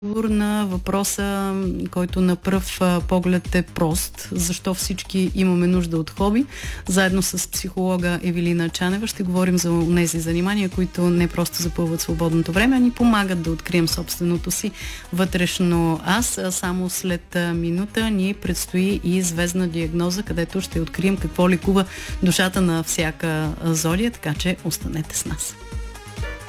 отговор на въпроса, който на пръв поглед е прост. Защо всички имаме нужда от хоби? Заедно с психолога Евелина Чанева ще говорим за тези занимания, които не просто запълват свободното време, а ни помагат да открием собственото си вътрешно аз. Само след минута ни предстои и звездна диагноза, където ще открием какво лекува душата на всяка зодия, така че останете с нас.